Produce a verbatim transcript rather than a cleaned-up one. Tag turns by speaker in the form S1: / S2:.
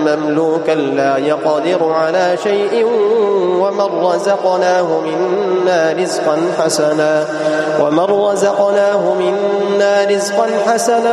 S1: مملوكا لا يقدر على شيء ومن رزقناه منا رزقا حسنا ومن رزقناه منا رزقا حسنا